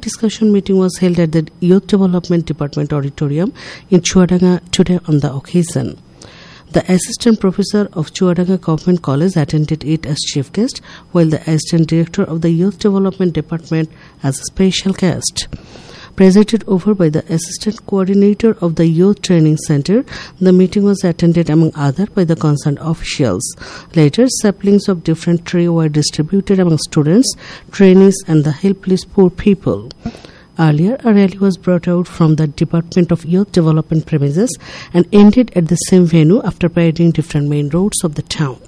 discussion meeting was held at the Youth Development Department Auditorium in Chuadanga today on the occasion. The Assistant Professor of Chuadanga Government College attended it as chief guest, while the Assistant Director of the Youth Development Department as a special guest. Presided over by the Assistant Coordinator of the Youth Training Center, the meeting was attended among other by the concerned officials. Later, saplings of different trees were distributed among students, trainees and the helpless poor people. Earlier, a rally was brought out from the Department of Youth Development premises and ended at the same venue after parading different main roads of the town.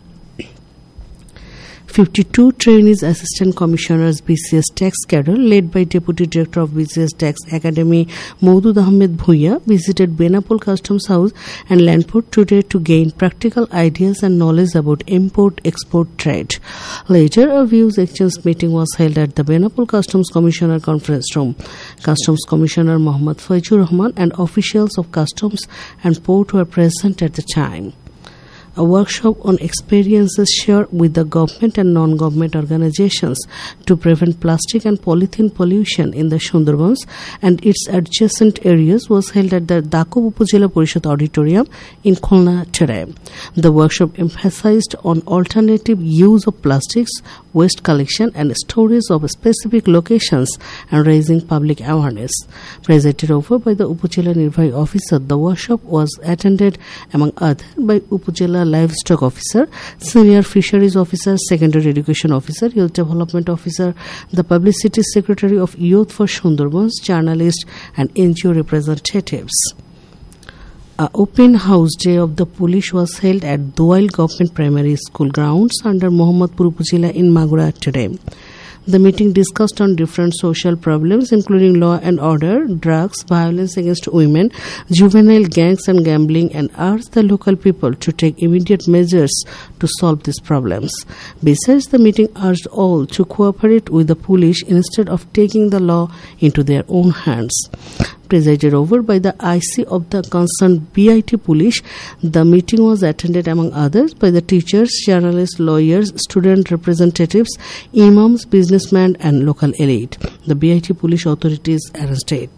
52 trainees assistant commissioners BCS Tax Cadre led by Deputy Director of BCS Tax Academy Maudud Ahmed Bhuiya visited Benapol Customs House and Landport today to gain practical ideas and knowledge about import-export trade. Later, a views exchange meeting was held at the Benapol Customs Commissioner Conference Room. Customs Commissioner Mohammad Faizur Rahman and officials of Customs and Port were present at the time. A workshop on experiences shared with the government and non-government organizations to prevent plastic and polythene pollution in the Sundarbans and its adjacent areas was held at the Dakob Upazila Parishad Auditorium in Khulna today. The workshop emphasized on alternative use of plastics, waste collection and storage of specific locations and raising public awareness. Presided over by the Upazila Nirbhayi Officer, the workshop was attended among others by Upazila Livestock Officer, Senior Fisheries Officer, Secondary Education Officer, Youth Development Officer, the Publicity Secretary of Youth for Sundarbans, journalists and NGO representatives. An open house day of the police was held at Doail Government Primary School grounds under Mohammadpur Upazila in Magura today. The meeting discussed on different social problems including law and order, drugs, violence against women, juvenile gangs and gambling and urged the local people to take immediate measures to solve these problems. Besides, the meeting urged all to cooperate with the police instead of taking the law into their own hands. Presided over by the IC of the concerned BIT police, the meeting was attended among others by the teachers, journalists, lawyers, student representatives, imams, businessmen and local elite. The BIT police authorities arranged it.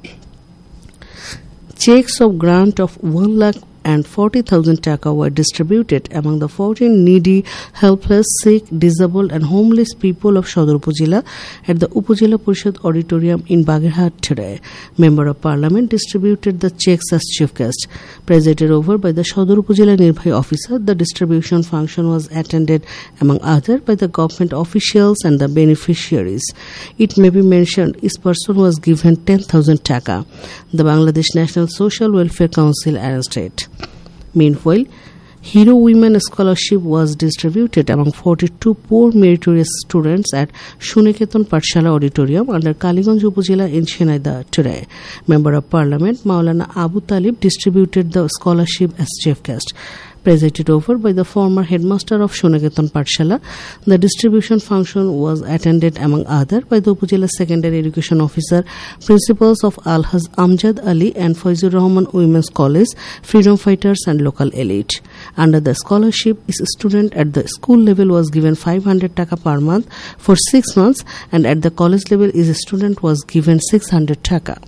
Checks of grant of 1,40,000 taka were distributed among the 14 needy, helpless, sick, disabled and homeless people of Sodor Upazila at the Upazila Parishad Auditorium in Bagirhat today. Member of Parliament distributed the checks as chief guest. Presided over by the Sodor Upazila Nirbhayi Officer, the distribution function was attended among others by the government officials and the beneficiaries. It may be mentioned each person was given 10,000 taka. The Bangladesh National Social Welfare Council arranged it. Meanwhile, Hero Women Scholarship was distributed among 42 poor meritorious students at Shuniketan Pathshala Auditorium under Kaliganj Upazila in Chennai today. Member of Parliament Maulana Abu Talib distributed the scholarship as chief guest. Presided over by the former headmaster of Shuniketan Pathshala, the distribution function was attended among others by the Upazila Secondary Education Officer, principals of Al-Haj Amjad Ali and Faizur Rahman Women's College, freedom fighters and local elite. Under the scholarship, each student at the school level was given 500 taka per month for 6 months and at the college level each student was given 600 taka.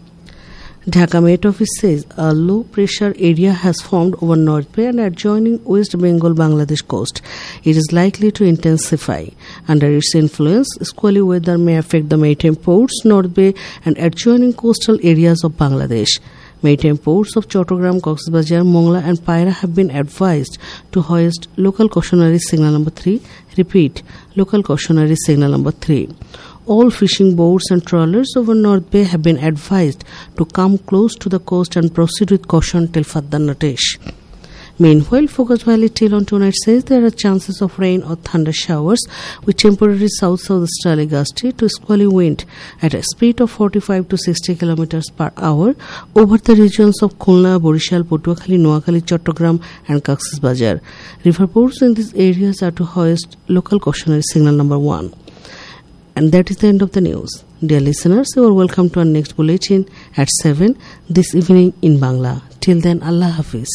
Dhaka Met Office says a low-pressure area has formed over North Bay and adjoining West Bengal Bangladesh coast. It is likely to intensify. Under its influence, squally weather may affect the maritime ports, North Bay and adjoining coastal areas of Bangladesh. Maritime ports of Chattogram, Coxbazar, Mongla and Paira have been advised to hoist local cautionary signal number 3. Repeat, local cautionary signal number 3. All fishing boats and trawlers over North Bay have been advised to come close to the coast and proceed with caution till further notice. Meanwhile, Focus Valley till on tonight says there are chances of rain or thunder showers with temporary south-southeasterly gusty to squally wind at a speed of 45 to 60 km per hour over the regions of Khulna, Borishal, Patuakhali, Noakhali, Chattogram and Coxbazar. River ports in these areas are to hoist local cautionary signal number 1. And that is the end of the news. Dear listeners, you are welcome to our next bulletin at 7 this evening in Bangla. Till then, Allah Hafiz.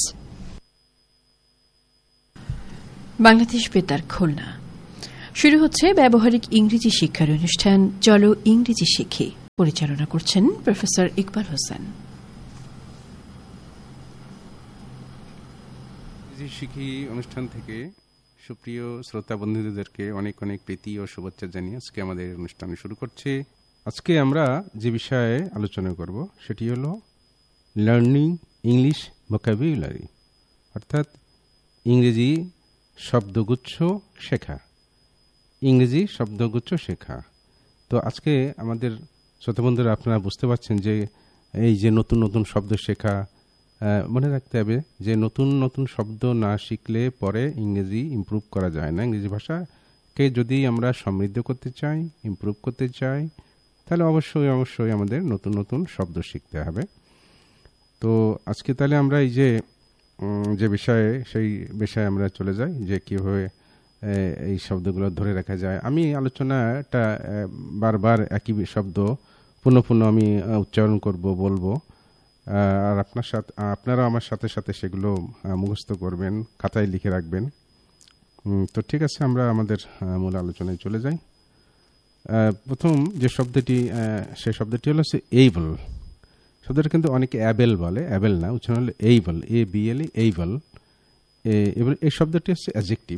Bangladesh বেতার খুলনা শুরু হচ্ছে ব্যবহারিক ইংরেজি শিক্ষার অনুষ্ঠান চলো ইংরেজি শিখি। পরিচালনা করছেন প্রফেসর ইকবাল হোসেন। শিখি অনুষ্ঠান থেকে সুপ্রিয় শ্রোতা বন্ধুদেরকে অনেক অনেক প্রীতি ও শুভেচ্ছা জানিয়ে আজকে আমাদের অনুষ্ঠান শুরু করছি। আজকে আমরা যে বিষয়ে আলোচনা করব সেটি হলো লার্নিং ইংলিশ ভোকাবুলারি, অর্থাৎ ইংরেজি শব্দগুচ্ছ শেখা। ইংরেজি শব্দগুচ্ছ শেখা। তো আজকে আমাদের শ্রোতা বন্ধুরা, আপনারা বুঝতে পারছেন যে এই যে নতুন নতুন শব্দ শেখা, মনে রাখতে হবে যে নতুন নতুন শব্দ না শিখলে পরে ইংরেজি ইমপ্রুভ করা যায় না। ইংরেজি ভাষাকে যদি আমরা সমৃদ্ধ করতে চাই, ইমপ্রুভ করতে চাই, তাহলে অবশ্যই অবশ্যই আমাদের নতুন নতুন শব্দ শিখতে হবে। তো আজকে তাহলে আমরা এই যে বিষয়ে, সেই বিষয়ে আমরা চলে যাই যে কীভাবে এই শব্দগুলো ধরে রাখা যায়। আমি আলোচনাটা বারবার একই শব্দ পুনঃ পুনঃ আমি উচ্চারণ করব, বলবো, আর আপনারা আমার সাথে সাথে সেগুলো মুখস্থ করবেন, খাতায় লিখে রাখবেন। তো ঠিক আছে, আমরা আমাদের মূল আলোচনায় চলে যাই। প্রথম যে শব্দটি, সেই শব্দটি হলো এইবল। শব্দটা কিন্তু অনেকে অ্যাবেল বলে, অ্যাবেল না, উচ্চারণ হলো এইবল, ABLE, এইবল। এই শব্দটি হচ্ছে অ্যাডজেক্টিভ।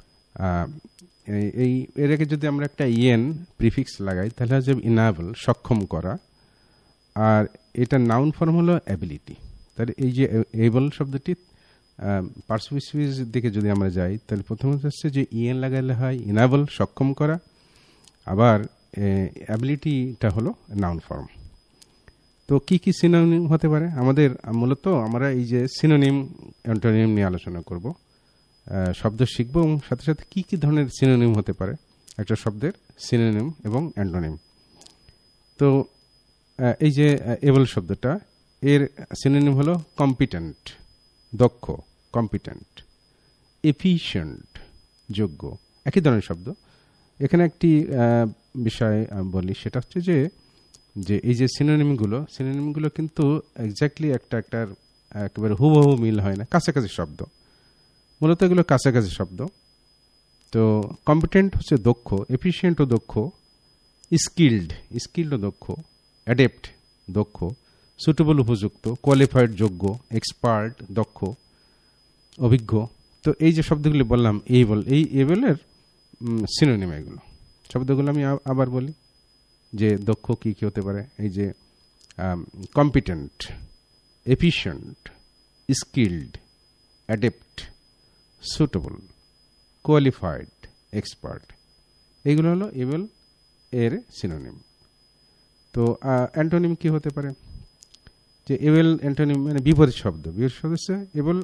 এর আগে যদি আমরা একটা প্রিফিক্স লাগাই তাহলে হচ্ছে ইনাবল, সক্ষম করা, আর এটা নাউন ফর্ম হলো অ্যাবিলিটি। তাহলে এই যে এবল শব্দটি পার্সপিসিভ দিকে যদি আমরা যাই, তাহলে প্রথমত হচ্ছে যে লাগাইলে হয় ইনাবল, সক্ষম করা, আবার অ্যাবিলিটিটা হলো নাউন ফর্ম। তো কি কি সিনোনিম হতে পারে? মূলত আমরা এই যে সিনোনিম অ্যান্টোনিম নিয়ে আলোচনা করব, শব্দ শিখব, এবং সাথে সাথে কি কি ধরনের সিনোনিম হতে পারে একটা শব্দের, সিনোনিম এবং অ্যান্টোনিম। তো এই যে এবল শব্দটা, এর সিনোনিম হলো কম্পিটেন্ট, দক্ষ, কম্পিটেন্ট, এফিশিয়েন্ট, যোগ্য, একই ধরনের শব্দ। এখানে একটি বিষয় বলি, সেটা হচ্ছে যে এই যে সিনোনিমগুলো কিন্তু এক্স্যাক্টলি একটার একেবারে হুবহু মিল হয় না, কাছাকাছি শব্দ। মূলত এগুলো কাছাকাছি শব্দ। তো কম্পিটেন্ট হচ্ছে দক্ষ, এফিশিয়েন্ট ও দক্ষ, স্কিল্ড ও দক্ষ, অ্যাডেপ্ট দক্ষ, সুটেবল উপযুক্ত, কোয়ালিফাইড যোগ্য, এক্সপার্ট দক্ষ, অভিজ্ঞ। তো এই যে শব্দগুলি বললাম এইবল, এই এবলের সিনোনিম এগুলো শব্দগুলো। আমি আবার বলি যে দক্ষ কি কি হতে পারে। এই যে competent, efficient, skilled, adept, suitable, qualified, expert, এইগুলো হলো এবল এর সিনোনিম। তো অ্যান্টোনিম কি হতে পারে? যে এবল অ্যান্টোনিম মানে বিপরীত শব্দ। বিপরীত শব্দ হচ্ছে এবল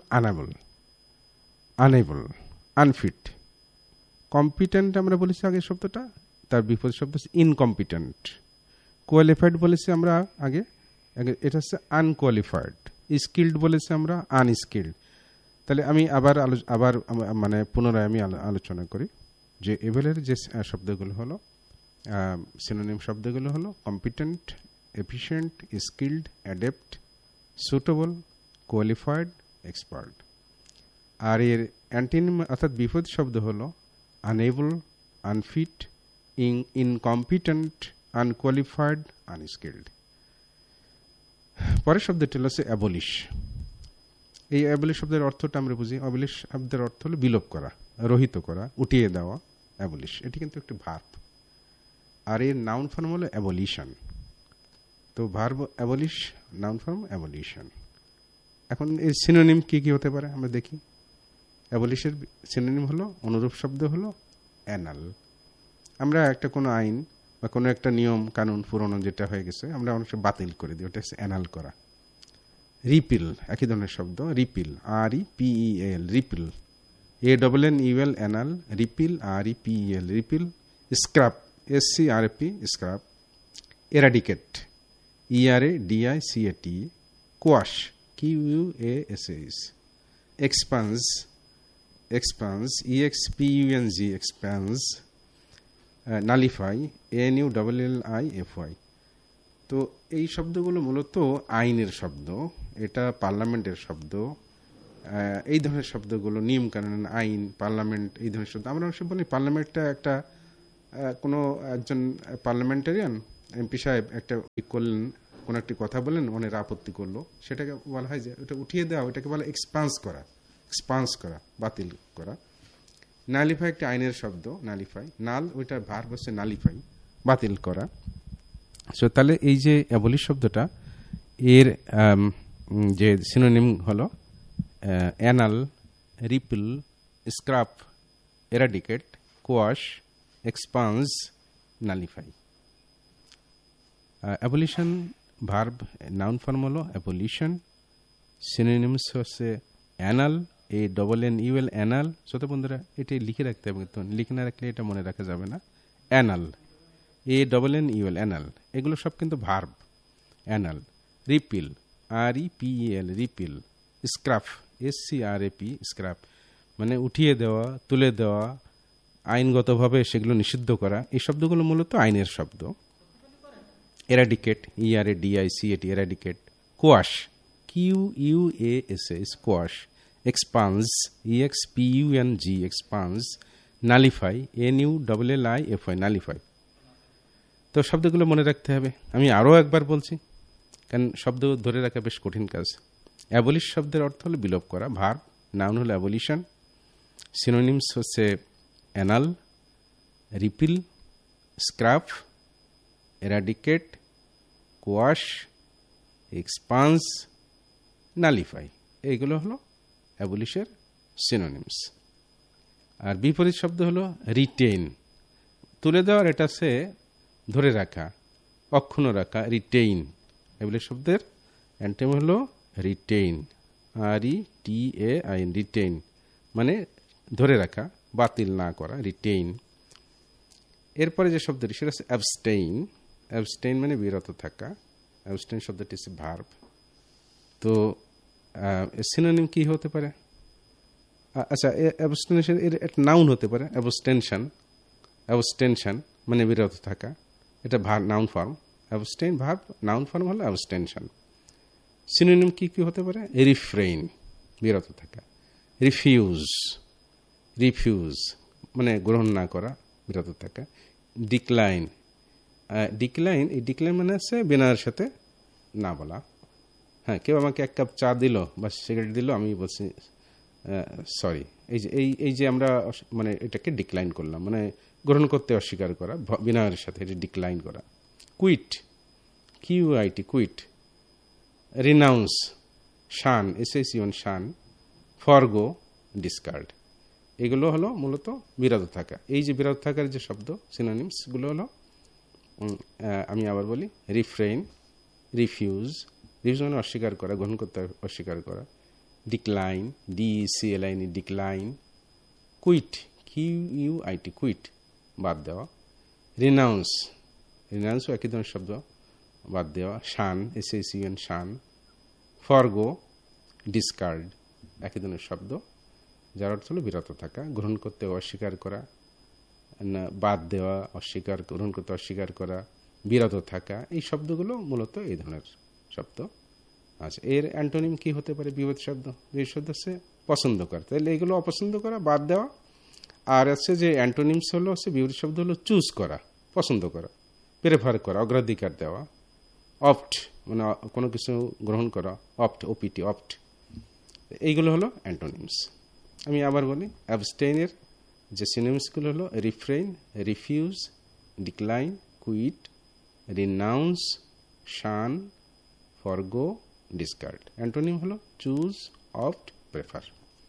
আনএবল, আনফিট। কম্পিটেন্ট আমরা বলেছি আগে শব্দটা, তার বিপরীত শব্দ হচ্ছে ইনকম্পিটেন্ট। কোয়ালিফাইড বলেছি আমরা আগে, এটা হচ্ছে আনকোয়ালিফাইড। স্কিল্ড বলেছি আমরা আনস্কিল্ড। তাহলে আমি আবার মানে পুনরায় আমি আলোচনা করি যে এবলের যে শব্দগুলো হলো, সিনোনিম শব্দগুলো হলো competent, efficient, skilled, adept, suitable, qualified, expert. আর এর অ্যান্টিনিম অর্থাৎ বিপরীত শব্দ হলো unable, unfit, incompetent, unqualified, unskilled. পরের শব্দটি হলো অ্যাবলিশ। এই অ্যাবলিশ শব্দের অর্থটা আমরা বুঝি। অ্যাবলিশ শব্দের অর্থ হলো বিলোপ করা, রহিত করা, উঠিয়ে দেওয়া, অ্যাবলিশ। এটি কিন্তু একটি ভার্ব। আর এর নাউন ফর্ম হলো অ্যাবলিশন। তো verb abolish, noun form abolition. এখন এর সিনোনিম কি কি হতে পারে আমরা দেখি। অ্যাবলিশের সিনোনিম হলো, অনুরূপ শব্দ হলো অ্যানাল। আমরা একটা কোনো আইন বা কোনো একটা নিয়ম কানুন পুরনো যেটা হয়ে গেছে, আমরা অনেক বাতিল করে দিই, ওটা হচ্ছে অ্যানাল করা। রিপিল, একই ধরনের শব্দ, repeal, REPEL, repeal, ANNEL, anal, repeal, REPEL, repeal. Scrap, SCRAP, scrap. এরাডিকেট, ERADICAT, quash, QUASH। Expanse, EXPUNG, expanse. Nullify, NULLIFY। তো এই শব্দগুলো মূলত আইনের শব্দ, এটা পার্লামেন্টের শব্দ। এই ধরনের শব্দগুলো নিয়ম কানুন, আইন, পার্লামেন্ট, এই ধরনের শব্দ। আমরা অবশ্য বলি পার্লামেন্টটা একটা কোনো একজন পার্লামেন্টারিয়ান এমপি সাহেব একটা করলেন, কোন একটি কথা বললেন, অনেক আপত্তি করলো, সেটাকে বলা হয় যে ওটা উঠিয়ে দেওয়া, ওটাকে বলা এক্সপান্স করা, এক্সপান্স করা, বাতিল করা। নালিফাই একটা আইনের শব্দ, নালিফাই, নাল ওইটার ভার্ব হচ্ছে নালিফাই, বাতিল করা। সো তাহলে এই যে অ্যাবলিশ শব্দটা, এর যে সিনোনিম হলো anal, repel, scrap, এরাডিকেট, quash, expanse, nullify. Abolition verb noun form হলো অ্যাবলিশন, সিনোনিমস হচ্ছে অ্যানাল, ANNUL, অ্যানাল। ছোট বন্ধুরা এটি লিখে রাখতে হবে, তো লিখে না রাখলে এটা মনে রাখা যাবে না। অ্যানাল, ANNUL, অ্যানাল, এগুলো সব কিন্তু verb. Anal, repeal, REPEL, repeal, scrap, SCRAP, scrap, মানে উঠিয়ে দেওয়া, তুলে দেওয়া, আইনগতভাবে সেগুলো নিষিদ্ধ করা। এই শব্দগুলো মূলত আইনের শব্দ। এরাডিকেট, ERADICAT, এরাডিকেট। Quash, QUASH, quash. Expanse, EXPUNG, expanse. Nullify, NULLIFY, nullify. তো শব্দগুলো মনে রাখতে হবে। আমি আরও একবার বলছি, কারণ শব্দ ধরে রাখা বেশ কঠিন কাজ। অ্যাবলিশ শব্দের অর্থ হলো বিলোপ করা, ভার্ব, নাউন হলো অ্যাবলিশন, সিনোনিমস হচ্ছে anal, repeal, scrap, এরাডিকেট, quash, expanse, nullify. এইগুলো হলো অ্যাবলিশের সিনোনিমস। আর বিপরীত শব্দ হলো রিটেইন, তুলে দেওয়ার, এটা সে ধরে রাখা, অক্ষুণ্ণ রাখা, রিটেইন। অ্যাবলিশ শব্দের অ্যান্টোনিম হলো রিটেইন, RETAIN, রিটেইন, মানে ধরে রাখা, বাতিল না করা, রিটেইন। এরপরে যে শব্দটি সেটা হচ্ছে অ্যাবস্টেইন। অ্যাবস্টেইন মানে বিরত থাকা। অ্যাবস্টেইন শব্দটি হচ্ছে ভার্ব। তো সিনোনিম কি হতে পারে? আচ্ছা, অ্যাবস্টেনশন এর একটা নাউন হতে পারে, অ্যাবস্টেনশন। অ্যাবস্টেনশন মানে বিরত থাকা, এটা noun form. Abstain verb, noun form হলো অ্যাবস্টেনশন। সিনোনিম কি কি হতে পারে? রিফ্রেইন, বিরত থাকা। রিফিউজ, রিফিউজ মানে গ্রহণ না করা, বিরত থাকা। ডিক্লাইন, ডিক্লাইন, এই ডিক্লাইন মানে হচ্ছে বিনয়ের সাথে না বলা। হ্যাঁ, কেউ আমাকে এক কাপ চা দিল বা সিগারেট দিল, আমি বলছি সরি। এই যে আমরা মানে এটাকে ডিক্লাইন করলাম, মানে গ্রহণ করতে অস্বীকার করা, বিনয়ের সাথে, এটা ডিক্লাইন করা। Quit, QUIT, quit. রিনাউন্স, শান, SACON, শান। ফরগো, ডিসকার্ড। এগুলো হলো মূলত বিরত থাকা। এই যে বিরত থাকার যে শব্দ সিনোনিমসগুলো হলো, আমি আবার বলি, রিফ্রেইন, রিফিউজ, রিফিউজ মানে অস্বীকার করা, গ্রহণ করতে অস্বীকার করা। Decline, DECLIN, decline. Quit, QUIT, quit, বাদ দেওয়া। রিনাউন্স, রিনাউন্সও একই ধরনের শব্দ, বাদ দেওয়া। শান, SACON, শান। ফরগো, ডিসকার্ড, একই ধরনের শব্দ, যার অর্থ হলো বিরত থাকা, গ্রহণ করতে অস্বীকার করা, বাদ দেওয়া, অস্বীকার, গ্রহণ করতে অস্বীকার করা, বিরত থাকা। এই শব্দগুলো মূলত এই ধরনের শব্দ। আচ্ছা, এর অ্যান্টোনিম কি হতে পারে? বিপরীত শব্দ। বিপরীত শব্দ হচ্ছে পছন্দ করা, তাহলে এইগুলো অপছন্দ করা, বাদ দেওয়া। আর হচ্ছে যে অ্যান্টোনিমস হলো, হচ্ছে বিপরীত শব্দ হলো চুজ করা, পছন্দ করা, প্রেফার করা, অগ্রাধিকার দেওয়া। অপ্ট মানে কোনো কিছু গ্রহণ করা, অপ্ট, OPT, অপ্ট। এইগুলো হলো অ্যান্টোনিমস। আমি আবার বলি, অ্যাবস্টেইনের যে সিনোনিমসগুলো হলো refrain, refuse, decline, quit, renowned, শান, ফরগো, ডিসকার্ড। অ্যান্টোনিম হলো চুজ, অপ্ট, প্রেফার।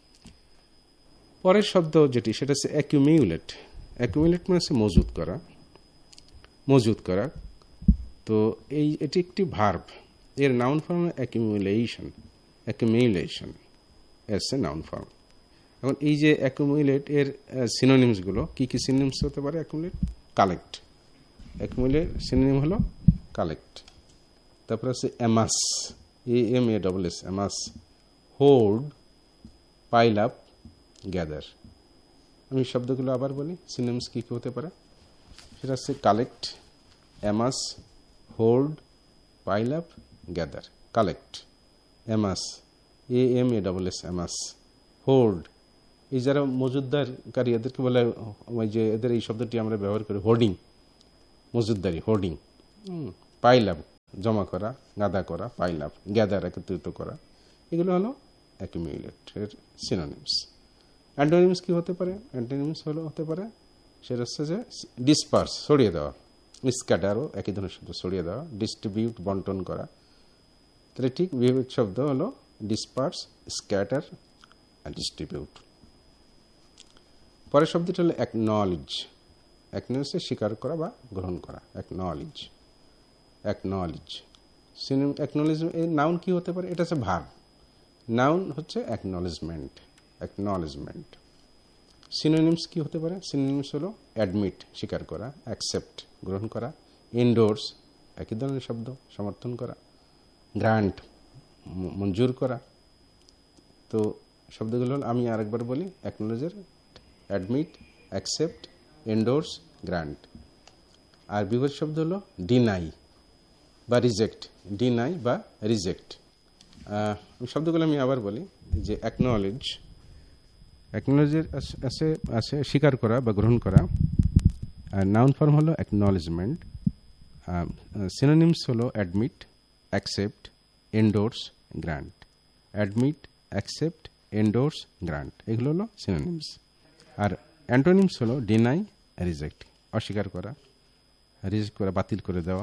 পরের শব্দ যেটি সেটা হচ্ছে অ্যাকিউমিউলেট। অ্যাকিউমিউলেট মানে হচ্ছে মজুত করা, মজুত করা। তো এটি একটি ভার্ব, এর noun form accumulation, accumulation S a noun form. এখন এই যে অ্যাকুমুলেট, এর সিনোনিমসগুলো কি কি? সিনোনিমস হতে পারে অ্যাকুমুলেট? কালেক্ট, অ্যাকুমুলেট সিনোনিম হলো কালেক্ট। তারপর আছে amass, AMASS, amass. Horde, pile up, gather. আমি শব্দগুলো আবার বলি, সিনোনিমস কি কি হতে পারে। সেটা হচ্ছে collect, amass, horde, pile up, gather. Collect, amass, AMASS, amass. Horde, এই যারা মজুদদারকারী এদেরকে বলে, ওই যে এদের এই শব্দটি আমরা ব্যবহার করি, হোর্ডিং, মজুদদারি, হোর্ডিং। পাইল আপ জমা করা, গাদা করা, পাইল আপ গ্যাদার একত্রিত করা, এগুলো হলো অ্যাকুমুলেট এর সিনোনিমস। অ্যান্টোনিমস কি হতে পারে? অ্যান্টোনিমস হতে পারে সেটা হচ্ছে যে ডিসপার্স ছড়িয়ে দেওয়া, স্ক্যাটারও একই ধরনের শব্দ, ছড়িয়ে দেওয়া, ডিস্ট্রিবিউট বন্টন করা। তাহলে ঠিক বিপরীত শব্দ হলো ডিসপার্স, স্ক্যাটার আর ডিস্ট্রিবিউট। পরের শব্দটি হলো অ্যাকনলেজ। অ্যাকনলেজ স্বীকার করা বা গ্রহণ করা, অ্যাকনলেজ। অ্যাকনলেজ অ্যাকনলেজ এর নাউন কি হতে পারে? এটা হচ্ছে ভার্ব। নাউন হচ্ছে অ্যাকনলেজমেন্ট, অ্যাকনলেজমেন্ট। সিনোনিমস কি হতে পারে? সিনোনিমস হলো অ্যাডমিট স্বীকার করা, অ্যাকসেপ্ট গ্রহণ করা, এন্ডোর্স একই ধরনের শব্দ সমর্থন করা, গ্রান্ট মঞ্জুর করা। তো শব্দগুলো হল, আমি আরেকবার বলি, অ্যাকনোলেজের অ্যাডমিট, অ্যাকসেপ্ট, এন্ডোর্স, গ্রান্ট। আর বিপরীত শব্দ হলো ডিনাই বা রিজেক্ট, ডিনাই বা রিজেক্ট। শব্দগুলো আমি আবার বলি যে অ্যাকনোলেজ, অ্যাকনোলেজের আছে স্বীকার করা বা গ্রহণ করা, আর নাউন ফর্ম হলো অ্যাকনোলেজমেন্ট। সিনোনিমস হলো admit, accept, endorse, grant. Admit, accept, endorse, grant, এগুলো হলো সিনোনিমস। আর অ্যান্টোনিমস হলো ডিনাই, রিজেক্ট, অস্বীকার করা, রিজেক্ট করা, বাতিল করে দেওয়া।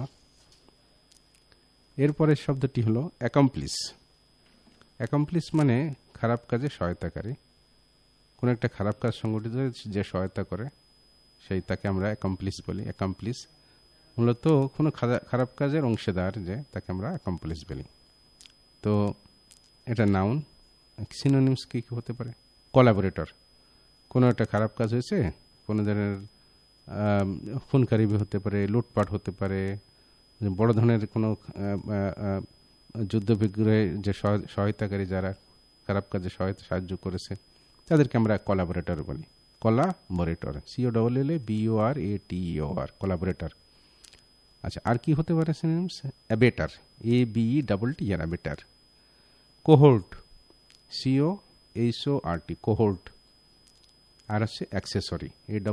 এরপরের শব্দটি হলো অ্যাকমপ্লিস। অ্যাকমপ্লিস মানে খারাপ কাজে সহায়তাকারী। কোনো একটা খারাপ কাজ সংগঠিত যে সহায়তা করে সেই তাকে আমরা অ্যাকমপ্লিস বলি। অ্যাকমপ্লিস মূলত কোনো খারাপ কাজের অংশীদার, যে তাকে আমরা অ্যাকমপ্লিস বলি। তো এটা নাউন। সিনোনিমস কি কি হতে পারে? কোলাবোরেটর। কোনো একটা খারাপ কাজ হয়েছে, কোনো ধরনের খুনকারি হতে পারে, লুটপাট হতে পারে, বড় ধরনের কোনো যুদ্ধ বিগ্রহে যে সহায়তাকারী, যারা খারাপ কাজে সাহায্য করেছে, তাদেরকে আমরা কোলাবোরেটর বলি। Collaborator, COLLABORATOR, collaborator. আচ্ছা, আর কি হতে পারে synonyms? অ্যাবেটার, ABETTR, অ্যাবেটার। Cohort, COHORT, cohort. আর হচ্ছে অ্যাক্সেসরি,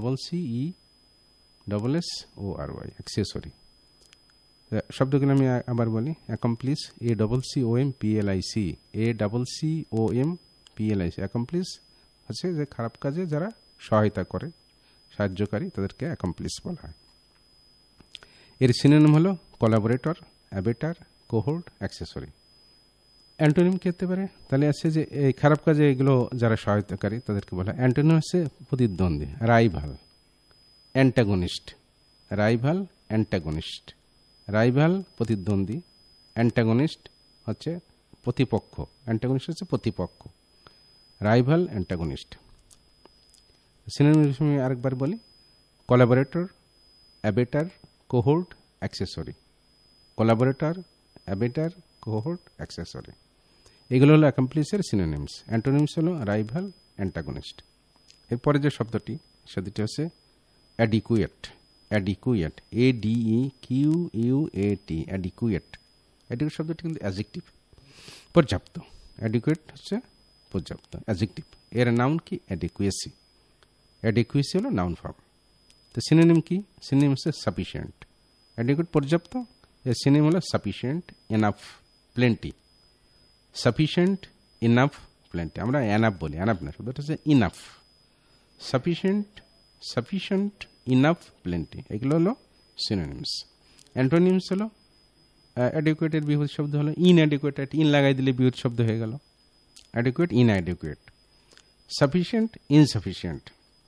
ACCESSORY, অ্যাক্সেসরি। শব্দগুলো আমি আবার বলি। Accomplished, ACCOMPLIC, ACCOMPLIC। অ্যাকমপ্লিস হচ্ছে যে খারাপ কাজে যারা সহায়তা করে, সাহায্যকারী, তাদেরকে অ্যাকমপ্লিস বলা হয়। এর সিনোনিম হলো কোলাবোরেটর, অ্যাবেটার, কোহোর্ট, অ্যাক্সেসরি। অ্যান্টোনিম কি হতে পারে? তাহলে আছে যে এই খারাপ কাজে এগুলো যারা সহায়তাকারী তাদেরকে বলা হয়। অ্যান্টোনিম হচ্ছে প্রতিদ্বন্দ্বী, rival, antagonist. Rival, antagonist. Rival প্রতিদ্বন্দ্বী, অ্যান্টাগনিস্ট হচ্ছে প্রতিপক্ষ। অ্যান্টাগনিস্ট হচ্ছে প্রতিপক্ষ, রাইভাল, অ্যান্টাগনিস্ট। সিনোনিম আমি আরেকবার বলি। Collaborator, অ্যাবেটার, cohort, accessory. Collaborator, অ্যাবেটার, cohort, accessory, এগুলো হলো অ্যাকমপ্লিসের সিনোনিমস। অ্যান্টোনিমস হলো রাইভাল, অ্যান্টাগনিস্ট। এরপরে যে শব্দটি, সেটি হচ্ছে adequate. Adequate, ADEQUAT, adequate. Adequate শব্দটি কিন্তু অ্যাডজেক্টিভ, পর্যাপ্ত। অ্যাডিকুয়েট হচ্ছে পর্যাপ্ত, অ্যাডজেক্টিভ। এর নাউন কি? অ্যাডিকুয়েসি। অ্যাডিকুয়েসি হলো নাউন ফর্ম। তো সিনোনিম কি? সিনোনিম হচ্ছে সাফিসিয়েন্ট। অ্যাডিকুয়েট পর্যাপ্ত, এর সিনোনিম হলো sufficient, enough, plenty. Sufficient, enough, plenty. আমরা এনাফ বলি, এনাফ না, শব্দটা হচ্ছে enough. Sufficient, sufficient, enough, plenty, এগুলো হলো সিনোনিমস। অ্যান্টোনিমস হলো অ্যাডিকুয়েটের বিপরীত শব্দ হলো ইনঅ্যাডিকুয়েট। ইন লাগাই দিলে বিপরীত শব্দ হয়ে গেল। Adequate, inadequate. Sufficient, insufficient.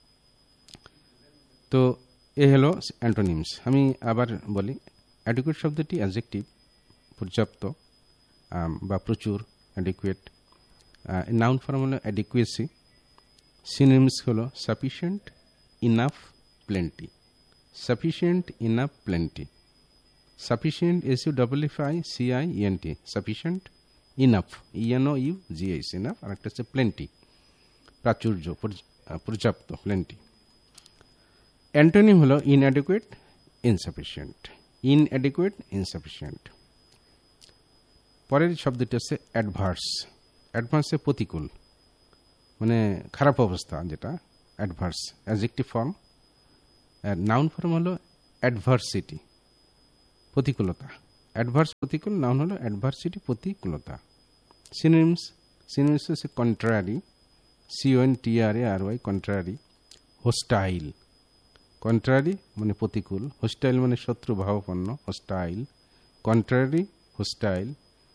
তো এ হলো অ্যান্টোনিমস। আমি আবার বলি। অ্যাডিকুয়েট শব্দটি অ্যাডজেক্টিভ, পর্যাপ্ত বা প্রচুর, অ্যাডিকুয়েট। নাউন ফর্ম হলো অ্যাডিকুয়েসি। সিনোনিমস হলো sufficient, enough, plenty. Sufficient, enough, plenty. Sufficient, SUFFICIENT, sufficient. Enough, ENOUGH, enough. আর একটা হচ্ছে প্লেন্টি, প্রাচুর্য, পর্যাপ্ত, প্লেন্টি। অ্যান্টোনিম হলো ইনঅ্যাডিকুয়েট, ইনসাফিসিয়েন্ট। Inadequate, insufficient. পরের শব্দটি হচ্ছে অ্যাডভার্স। অ্যাডভার্সে প্রতিকূল, মানে খারাপ অবস্থা, যেটা adverse, adjective form. Noun form হলো অ্যাডভার্সিটি, প্রতিকূলতা। অ্যাডভার্স প্রতিকূল, নাউন হলো অ্যাডভার্সিটি প্রতিকূলতা। সিনোনিমস হচ্ছে contrary, CONTRARY, contrary. Hostile, contrary মানে প্রতিকূল, হোস্টাইল মানে শত্রু ভাবাপন্ন, হোস্টাইল, কন্ট্রারি, হোস্টাইল।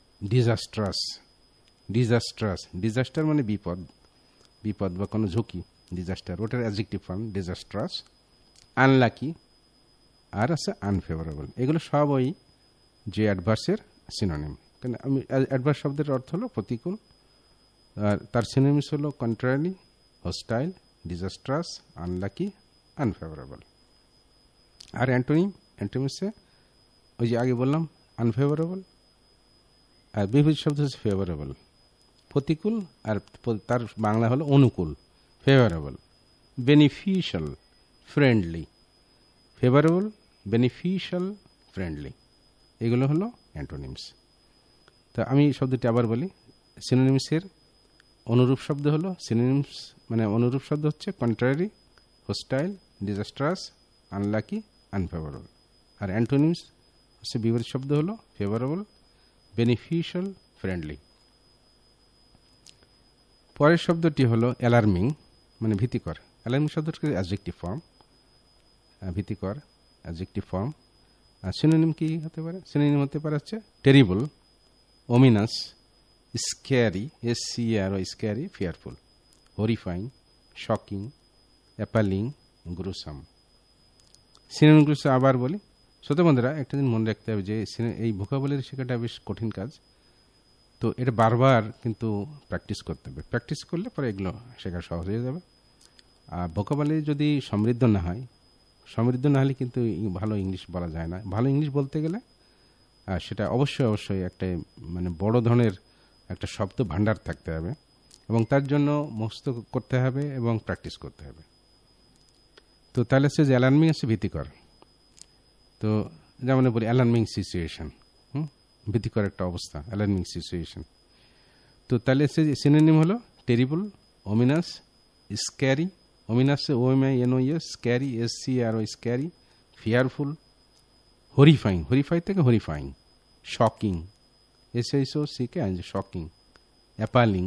ডিজাস্টার মানে বিপদ বা কোনো ঝুঁকি, ডিজাস্টার, ওটার অ্যাডজেক্টিভ ফর্ম ডিজাস্ট্রাস। আনলাকি আর আছে আনফেভারেবল। এগুলো সবই যে অ্যাডভার্সের সিনোনিম। কারণ আমি অ্যাডভার্স শব্দের অর্থ হলো প্রতিকূল, আর তার সিনোনিমস হলো contrary, hostile, disastrous, unlucky, unfavourable. আর অ্যান্টোনিমসে ওই যে আগে বললাম আনফেভারেবল, আর বিপরীত শব্দ হচ্ছে ফেভারেবল। প্রতিকূল আর তার বাংলা হলো অনুকূল, favourable. Beneficial, friendly. Favourable, beneficial, friendly, এগুলো হলো অ্যান্টোনিমস। তা আমি শব্দটি আবার বলি। সিনোনিমসের অনুরূপ শব্দ হলো, সিনোনিমস মানে অনুরূপ শব্দ হচ্ছে contrary, hostile, disastrous, unlucky, unfavourable. আর অ্যান্টোনিমস হচ্ছে বিপরীত শব্দ হলো ফেভারেবল, বেনিফিশিয়াল, ফ্রেন্ডলি। পরের শব্দটি হলো অ্যালার্মিং, মানে ভীতিকর। অ্যালার্মিং শব্দটি অ্যাডজেক্টিভ ফর্ম, ভীতিকর অ্যাডজেক্টিভ ফর্ম। আর সিনোনিম কি হতে পারে? সিনোনিম হতে পারে হচ্ছে terrible, ওমিনাস, scary, SCARY, scary, fearful, horrifying, shocking, appalling, gruesome. সিনোনিমগুলো আবার বলি। শ্রোতা বন্ধুরা, একটা দিন মনে রাখতে হবে যে এই ভোকাবুলারি শেখাটা বেশ কঠিন কাজ। তো এটা বারবার কিন্তু প্র্যাকটিস করতে হবে। প্র্যাকটিস করলে পরে এগুলো শেখা সহজ হয়ে যাবে। আর ভোকাবুলারি যদি সমৃদ্ধ না হলে কিন্তু ভালো ইংলিশ বলা যায় না। ভালো ইংলিশ বলতে গেলে সেটা অবশ্যই একটা মানে বড় ধরনের একটা শব্দ ভাণ্ডার থাকতে হবে, এবং তার জন্য মুখস্থ করতে হবে এবং প্র্যাকটিস করতে হবে। তো তাহলে সে যে অ্যালার্মিং আছে ভীতিকর। তো যেমন বলি অ্যালার্মিং সিচুয়েশন, ভীতিকর একটা অবস্থা, অ্যালার্মিং সিচুয়েশন। তো তাহলে সে সিনোনিম হলো terrible, ওমিনাস, scary, ওমিনাস OMINOUS, scary, SCARY, scary, fearful, horrifying, হরিফাই থেকে horrifying, shocking, SHOCK, shocking, appalling,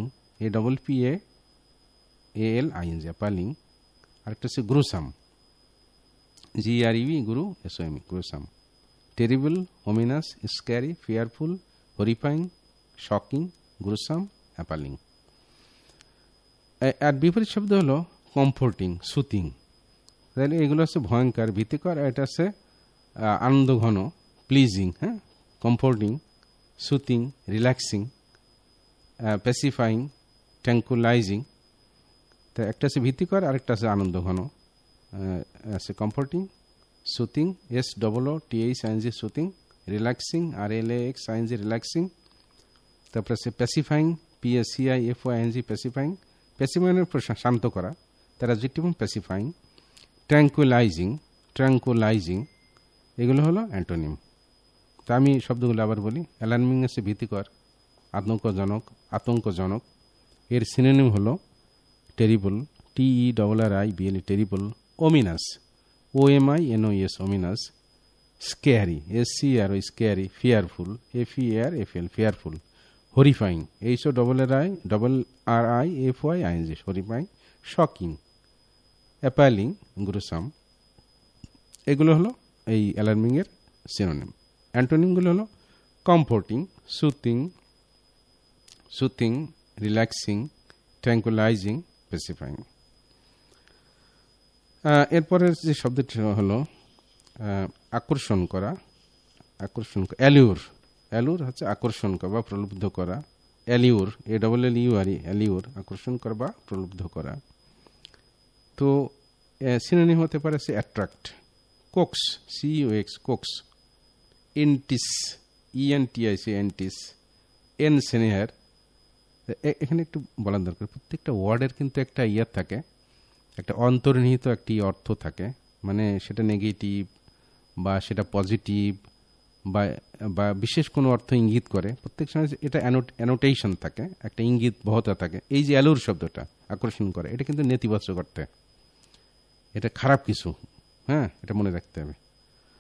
APPALING, appalling. আরেকটা হচ্ছে গ্রুসাম, GREV, গুরু, SOM, gruesome. Terrible, ওমিনাস, scary, fearful, horrifying, shocking, gruesome, appalling. আর বিপরীত শব্দ হলো কমফোর্টিং, সুতিং। তাহলে এগুলো হচ্ছে ভয়ঙ্কর, ভীতিকর। এটা হচ্ছে আনন্দ ঘন, প্লিজিং, কমফোর্টিং, সুতিং, রিল্যাক্সিং, প্যাসিফাইং, ট্র্যাঙ্কুলাইজিং। তা একটা আছে ভীতিকর, আরেকটা আছে আনন্দ ঘন, আছে comforting, soothing, SOOTHING, soothing, relaxing, RELAXING, relaxing. তারপরে আছে প্যাসিফাইং, PACIFYING, প্যাসিফাইং, প্যাসিফাইনের শান্ত করা, তার অ্যাডজেক্টিভ প্যাসিফাইং। ট্র্যাঙ্কুলাইজিং, এগুলো হলো অ্যান্টোনিম। তা আমি শব্দগুলো আবার বলি। অ্যালার্মিং আছে ভীতিকর, আতঙ্কজনক। এর সিনোনিম হলো terrible, TERRIBL, terrible. ওমিনাস, OMINOUS, ওমিনাস। Scary, SCARY, scary, fearful, FEARFUL, fearful. Horrifying, HORRIFYING, horrifying. Shocking, appalling, gruesome. এগুলো হলো এই অ্যালার্মিং এর সিনোনিম। অ্যান্টোনিমগুলো হলো কমফোর্টিং, সুথিং, রিল্যাক্সিং, ট্র্যাঙ্কুলাইজিং, প্যাসিফাইং। এরপরের যে শব্দটি হলো আকর্ষণ করা, অ্যালিউর হচ্ছে আকর্ষণ করা বা প্রলুব্ধ করা। অ্যালিউর, ALLUR, অ্যালিউর, আকর্ষণ করা বা প্রলুব্ধ করা। তো সিনোনিম হতে পারে সে attract, Cokes, COX, Cokes. এন্টিস, ENTIS, এন্টিস। এনসেনিয়ার। এখানে একটু বলার দরকার, প্রত্যেকটা ওয়ার্ডের কিন্তু একটা ইয়ার থাকে, একটা অন্তর্নিহিত একটি অর্থ থাকে। মানে সেটা নেগেটিভ বা সেটা পজিটিভ বা বিশেষ কোনো অর্থ ইঙ্গিত করে। প্রত্যেক সময় এটা অ্যানোটেশন থাকে, একটা ইঙ্গিত বহতা থাকে। এই যে অ্যালুর শব্দটা, আকর্ষণ করে, এটা কিন্তু নেতিবাচক অর্থে, এটা খারাপ কিছু, এটা মনে রাখতে হবে।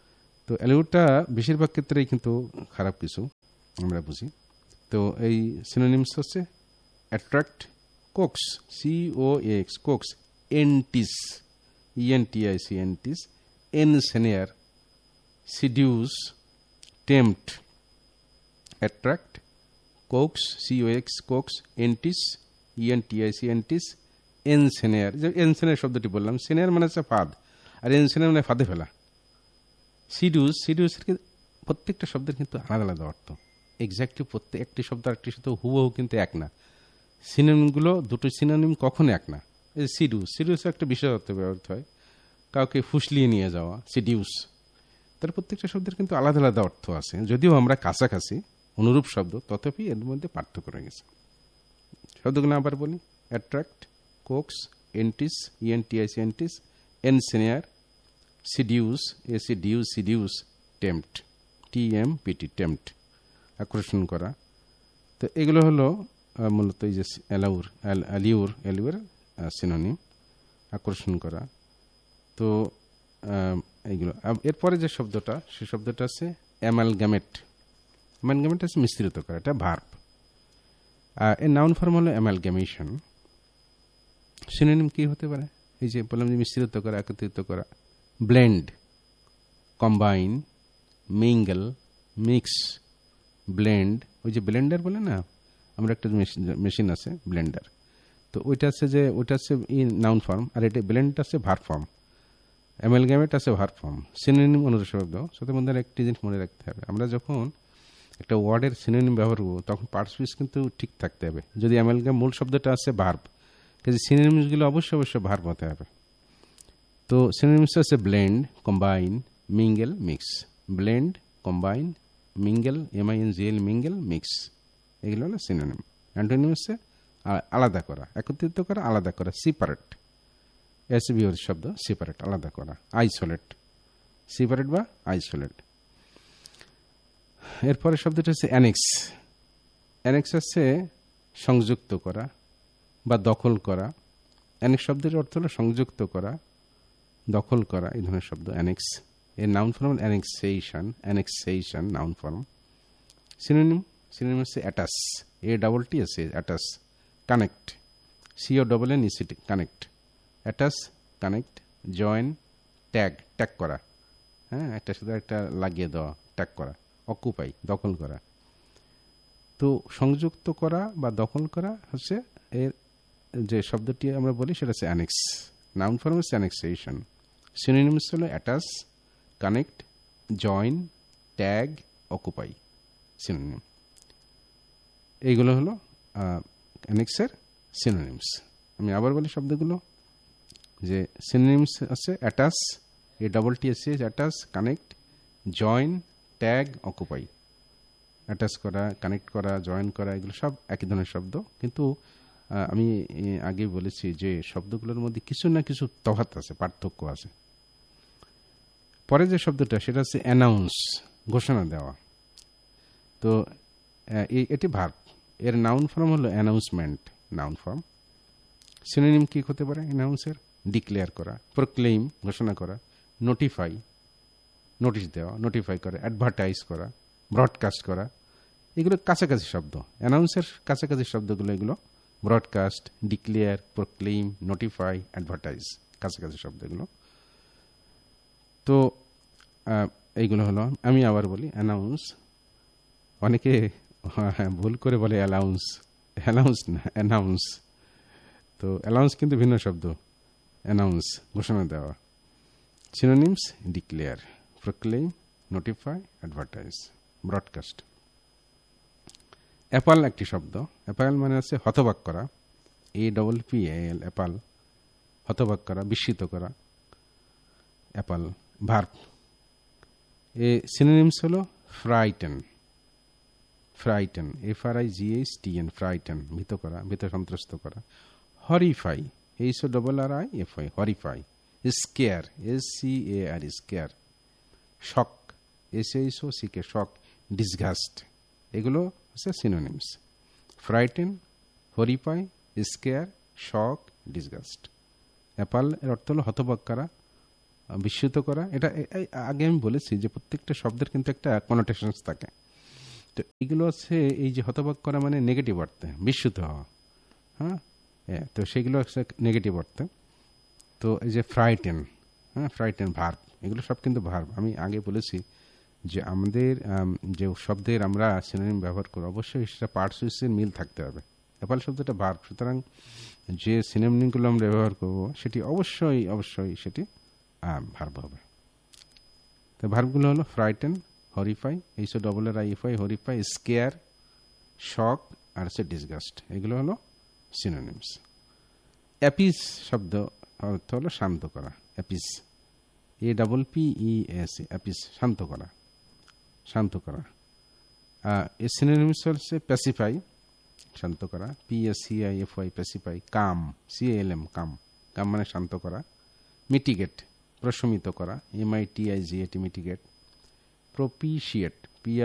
তো অ্যালিউরটা বেশিরভাগ ক্ষেত্রেই কিন্তু খারাপ কিছু আমরা বুঝি। তো এই সিনোনিমস হচ্ছে attract, Cokes, COAX, Cokes, এন্টিস, ENTIC, এন্টিস, এনসেনিয়ার, seduce, tempt, attract, Cokes, COX, Cokes, এন্টিস, ENTIC, এন্টিস, এনসেনিয়ার। যে এনসেনিয়ার শব্দটি বললাম, সেনিয়ার মানে হচ্ছে ফাঁদ, আর এনসেনিয়ার মানে ফাঁদে ফেলা। সিডিউস, সিডিউসের প্রত্যেকটা শব্দের কিন্তু আলাদা আলাদা অর্থ। এক্স্যাক্টলি প্রত্যেক একটি শব্দ আরেকটি শব্দ হুবহু কিন্তু এক না। সিনোনিমগুলো, দুটো সিনোনিম কখনো এক না। এই সিডিউস, সিডিউসের একটা বিশেষ অর্থ ব্যবহৃত হয়, কাউকে ফুসলিয়ে নিয়ে যাওয়া, সিডিউস। তার প্রত্যেকটা শব্দের কিন্তু আলাদা আলাদা অর্থ আছে, যদিও আমরা কাছাকাছি অনুরূপ শব্দ, তথাপি এর মধ্যে পার্থক্য রয়ে গেছে। শব্দগুলো আবার বলি: attract, Cokes, এন্টিস, ENTIC, এন্টিস, এনসেনিয়ার, seduce, SEDUCE, seduce, tempt, TMPT, tempt, আকর্ষণ করা। তো এগুলো হলো মূলত এই যে অ্যালিউর সিনোনিম, আকর্ষণ করা। তো এইগুলো। এরপরে যে শব্দটা, সে শব্দটা আছে অ্যামালগামেট। অ্যামালগামেট আছে মিশ্রিত করা, এটা ভার্ব। এর নাউন ফর্ম হলো অ্যামালগামেশন। সিনোনিম কি হতে পারে? এই যে বললাম যে মিশ্রিত করা, একত্রিত করা। Blend, combine, mingle, mix, blend. ওই যে ব্লেন্ডার বলে না, আমরা একটা মেশিন আছে ব্লেন্ডার, তো ওইটা আছে যে ওইটা আছে নাউন ফর্ম, আর এটা ব্লেন্ড আছে ভার্ব ফর্ম। অ্যামালগামেট আছে ভার্ব ফর্ম। সিনোনিম অনুরূপ শব্দ। সাথে মধ্যে একটি জিনিস মনে রাখতে হবে, আমরা যখন একটা ওয়ার্ডের সিনোনিম ব্যবহার করবো তখন পার্টস কিন্তু ঠিক থাকতে হবে। যদি অ্যামালগাম মূল শব্দটা আছে ভার্ব, কিন্তু সিনোনিমসগুলো অবশ্যই ভার্ব হতে হবে। তো সিনোনিমস আছে blend, combine, mingle, mix. Blend, combine, mingle, MINGL, mingle, mix, এগুলো হলো সিনোনিম। অ্যান্টোনিম হচ্ছে আলাদা করা, একত্রিত করা, আলাদা করা, সেপারেট। SBOর শব্দ সেপারেট, আলাদা করা। আইসোলেট, সেপারেট বা আইসোলেট। এরপরে শব্দটা হচ্ছে অ্যানেক্স। অ্যানেক্স হচ্ছে সংযুক্ত করা বা দখল করা। অ্যানেক্স শব্দের অর্থ হলো সংযুক্ত করা, দখল করা, এই ধরনের শব্দ অ্যানেক্স। এর noun form annexation, annexation noun form. Synonym, synonym হচ্ছে attach, ATTAC, attach. Connect, CONNECT, connect. Attach, connect, join, tag, tag করা, হ্যাঁ, একটা সাথে একটা লাগিয়ে দেওয়া, ট্যাগ করা। অকুপাই, দখল করা। তো সংযুক্ত করা বা দখল করা হচ্ছে এর যে শব্দটি আমরা বলি, সেটা হচ্ছে অ্যানেক্স। নাউন ফর্ম হচ্ছে অ্যানেক্সেশন। সিনোনিমস হলো attach, connect, join, tag, occupy, synonym. এইগুলো হলো অ্যানেক্সের সিনোনিমস। আমি আবার বলি শব্দগুলো, যে সিনোনিমস আছে attach, ATTAC, attach, connect, join, tag, occupy. Attach করা, কানেক্ট করা, জয়েন করা, এগুলো সব একই ধরনের শব্দ, কিন্তু আমি আগে বলেছি যে শব্দগুলোর মধ্যে কিছু না কিছু তফাৎ আছে, পার্থক্য আছে। পরে যে শব্দটা, সেটা হচ্ছে অ্যানাউন্স, ঘোষণা দেওয়া। তো এটি ভার্ব। এর নাউন ফর্ম হলো অ্যানাউন্সমেন্ট, নাউন ফর্ম। সিনোনিম কি হতে পারে অ্যানাউন্সের? ডিক্লেয়ার করা, প্রোক্লেইম, ঘোষণা করা, নোটিফাই, নোটিশ দেওয়া, নোটিফাই করা, অ্যাডভার্টাইজ করা, ব্রডকাস্ট করা। এগুলো কাছাকাছি শব্দ, অ্যানাউন্সের কাছাকাছি শব্দগুলো এগুলো। ব্রডকাস্ট, ডিক্লেয়ার, প্রোক্লেইম, নোটিফাই, অ্যাডভার্টাইজ, কাছাকাছি শব্দ এগুলো। তো এইগুলো হলো, আমি আবার বলি অ্যানাউন্স। অনেকে ভুল করে বলে অ্যালাউন্স, অ্যালাউন্স না, অ্যানাউন্স। তো অ্যালাউন্স কিন্তু ভিন্ন শব্দ, অ্যানাউন্স, ঘোষণা দেওয়া। Synonyms declare, প্রোক্লেইম, notify, advertise, broadcast. অ্যাপাল একটি শব্দ। অ্যাপাল মানে হচ্ছে হতবাক করা, APPAL, অ্যাপাল, হতবাক করা, বিস্মিত করা। অ্যাপাল ভার্ব। সিনোনিমস হলো ফ্রাইটেন, ফ্রাইটেন, FRIGHTN, ফ্রাইটেন, ভীত করা, ভীত সন্ত্রস্ত করা। হরিফাই, HORRIFY, হরিফাই। Square, SCAR, square. শক, SHOCK, শক, ডিসগাস্ট। এগুলো হচ্ছে সিনোনিমস। ফ্রাইটেন, হরিফাই, স্কেয়ার, শক, ডিসগাস্ট। অ্যাপাল এর অর্থ হলো হতবাক করা, বিস্মিত করা, এটা আগে আমি বলেছি যে প্রত্যেকটা শব্দের কিন্তু একটা কনোটেশনস থাকে। তো এগুলো হচ্ছে এই যে হতবাক করা মানে নেগেটিভ অর্থে, বিস্মিত হওয়া। হ্যাঁ, তো সেগুলো হচ্ছে নেগেটিভ অর্থে। তো এই যে ফ্রাইটেন, ফ্রাইটেন ভার্ব, এগুলো সব কিন্তু ভার্ব। আমি আগে বলেছি যে আমাদের যে শব্দের আমরা সিনোনিম ব্যবহার করি অবশ্যই সেটা পার্টসুইসের মিল থাকতে হবে। অ্যাপল শব্দটা ভার্ব, সুতরাং যে সিনোনিমগুলো আমরা ব্যবহার করব সেটি অবশ্যই সেটি ভার্ব হবে। তো ভার্বগুলো হলো ফ্রাইটেন, হরিফাই, HORRIFY, হরিফাই, স্কেয়ার, শক আর হচ্ছে ডিসগাস্ট, এগুলো হলো সিনোনিমস। অ্যাপিস শব্দ অর্থ হলো শান্ত করা, অ্যাপিস, APPES, অ্যাপিস, শান্ত করা, শান্ত করা। এর সিনোনিমস হচ্ছে প্যাসিফাই, শান্ত করা, PACIFY, প্যাসিফাই, কাম, CALM, কাম, কাম মানে শান্ত করা, মিটিগেট, প্রশমিত করা, MITIGAT, মিটিগেট, প্রপিশিয়েট,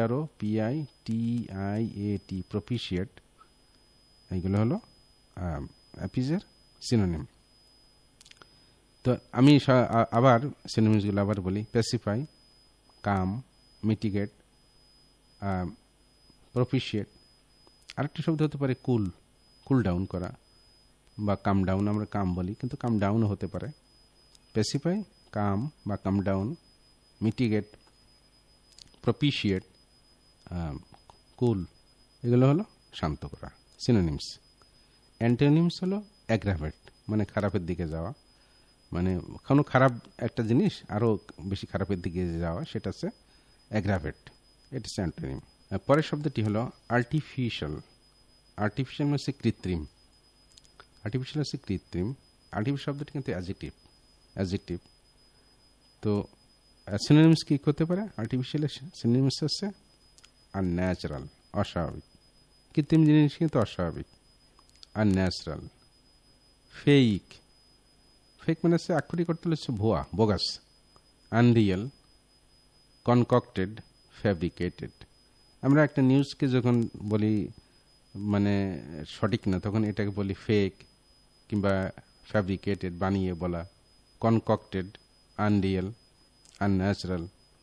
PROPITIAT, প্রপিশিয়েট, এইগুলো হলো অ্যাপিসের সিনোনিম। তো আমি আবার সিনোনিমসগুলো আবার বলি, প্যাসিফাই, কাম, মিটিগেট, প্রপিশিয়েট। আরেকটি শব্দ হতে পারে কুল, কুল ডাউন করা, বা কাম ডাউন, আমরা কাম বলি কিন্তু কাম ডাউনও হতে পারে। প্যাসিফাই, কাম বা কাম ডাউন, মিটিগেট, প্রপিশিয়েট, কুল, এগুলো হলো শান্ত করা, সিনোনিমস। অ্যান্টোনিমস হলো অ্যাগ্রাভেট, মানে খারাপের দিকে যাওয়া, মানে কোনো খারাপ একটা জিনিস আরও বেশি খারাপের দিকে যাওয়া, সেটা হচ্ছে অ্যাগ্রাভেট, এটা হচ্ছে অ্যান্টোনিম। পরের শব্দটি হলো আর্টিফিশিয়াল। আর্টিফিশিয়াল মানে হচ্ছে কৃত্রিম, আর্টিফিশিয়াল হচ্ছে কৃত্রিম। আর্টিফিশিয়াল শব্দটি কিন্তু অ্যাডজেক্টিভ। তো সিনোনিমস কি করতে পারে? আর্টিফিশিয়ালের সিনোনিমস হচ্ছে আনন্যাচারাল, অস্বাভাবিক। কৃত্রিম জিনিস কিন্তু অস্বাভাবিক, আনন্যাচারাল। ফেক, ফেক মানে হচ্ছে আক্ষরিক করতে হচ্ছে ভুয়া, বোগাস। Unreal, কনকক্টেড, fabricated. আমরা একটা নিউজকে যখন বলি মানে সঠিক না, তখন এটাকে বলি ফেক কিংবা ফ্যাব্রিকেটেড, বানিয়ে বলা, কনকক্টেড, আনরিয়েল, আনন্যাচারাল।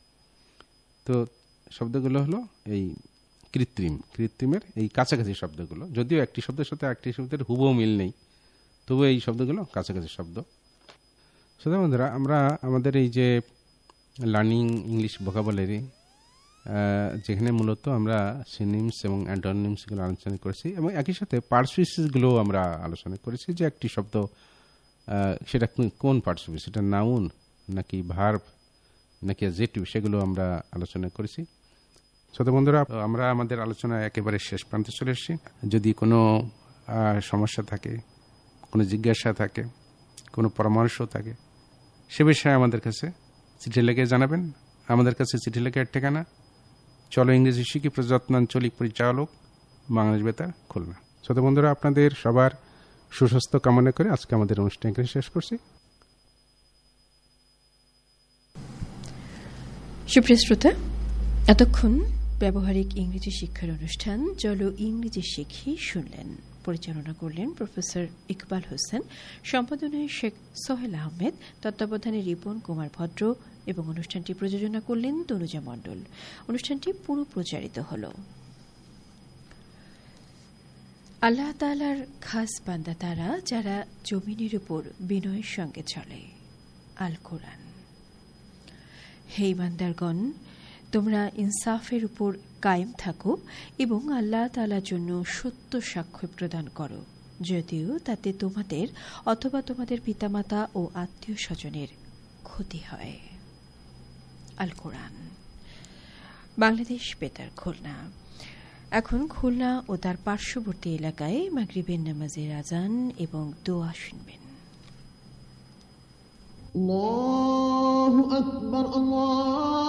তো শব্দগুলো হলো এই কৃত্রিমের এই কাছাকাছি শব্দগুলো, যদিও একটি শব্দের সাথে আরেকটি শব্দের হুবহু মিল নেই, তবু এই শব্দগুলো কাছাকাছি শব্দ। সুতরাং বন্ধুরা, আমরা আমাদের এই যে লার্নিং ইংলিশ ভোকাবুলারি, যেখানে মূলত আমরা সিনোনিমস এবং অ্যান্টোনিমসগুলো আলোচনা করেছি এবং একই সাথে পার্টসুইসগুলো আমরা আলোচনা করেছি, যে একটি শব্দ সেটা কোন পার্টসুইস, সেটা নাউন নাকি ভার্ব নাকি অ্যাডজেক্টিভ, সেগুলো আমরা আলোচনা করেছি। ছোট বন্ধুরা, আমরা আমাদের আলোচনা একেবারে শেষ প্রান্তে চলে এসেছি। যদি কোনো সমস্যা থাকে, কোনো জিজ্ঞাসা থাকে, কোনো পরামর্শ থাকে, সে বিষয়ে আমাদের কাছে চিঠি লিখে জানাবেন। আমাদের কাছে চিঠি লেখার ঠিকানা চলো ইংরেজি শিখি, প্রযত্নাঞ্চলিক পরিচালক, বাংলাদেশ বেতার, খুলনা। ছোট বন্ধুরা, আপনাদের সবার সুস্বাস্থ্য কামনা করে আজকে আমাদের অনুষ্ঠানকে শেষ করছি। সুপ্রিয় শ্রোতা, এতক্ষণ ব্যবহারিক ইংরেজি শিক্ষার অনুষ্ঠান চলো ইংরেজি শিখি শুনলেন। পরিচালনা করলেন প্রফেসর ইকবাল হোসেন, সম্পাদনায় শেখ সোহেল আহমেদ, তত্ত্বাবধানে রিপন কুমার ভদ্র এবং অনুষ্ঠানটি প্রযোজনা করলেন তনুজা মণ্ডল। অনুষ্ঠানটি পুরো প্রচারিত হল। আল্লাহ তাআলার খাস বান্দা তারা যারা জমিনের উপর বিনয়ের সঙ্গে চলে। আল কোরআন। হে বান্দারগণ, তোমরা ইনসাফের উপর কায়েম থাকো এবং আল্লাহ তাআলার জন্য সত্য সাক্ষ্য প্রদান করো, যদিও তাতে তোমাদের অথবা তোমাদের পিতামাতা ও আত্মীয় স্বজনের ক্ষতি হয়। আল কোরআন। বাংলাদেশ বেতার, খুলনা। এখন খুলনা ও তার পার্শ্ববর্তী এলাকায় মাগরিবের নামাজের আজান এবং দোয়া শুনবেন। আল্লাহু আকবার, আল্লাহ